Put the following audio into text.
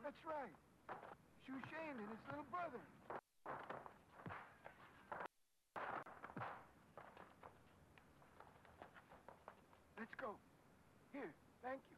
That's right. Shu Shane and his little brother. Let's go. Here, thank you.